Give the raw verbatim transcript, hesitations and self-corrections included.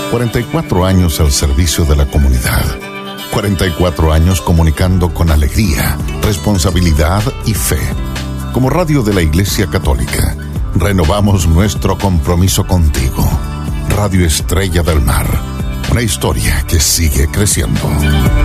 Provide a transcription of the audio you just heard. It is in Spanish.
cuarenta y cuatro años al servicio de la comunidad. cuarenta y cuatro años comunicando con alegría, responsabilidad y fe. Como radio de la Iglesia Católica, renovamos nuestro compromiso contigo. Radio Estrella del Mar, una historia que sigue creciendo.